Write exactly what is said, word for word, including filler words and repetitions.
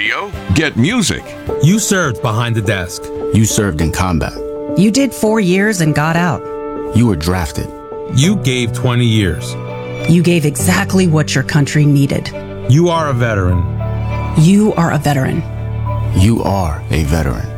radio, get music. You served behind the desk. You served in combat. You did four years and got out. You were drafted. You gave twenty years. You gave exactly what your country needed. You are a veteran. You are a veteran. You are a veteran.